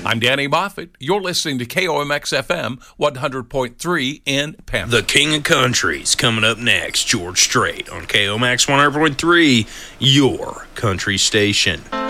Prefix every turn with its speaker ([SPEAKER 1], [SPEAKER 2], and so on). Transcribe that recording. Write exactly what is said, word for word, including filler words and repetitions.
[SPEAKER 1] I'm Danny Moffett. You're listening to K O M X F M one hundred point three in Pampa.
[SPEAKER 2] The King of Country's coming up next. George Strait on K O M X one hundred point three, your country station.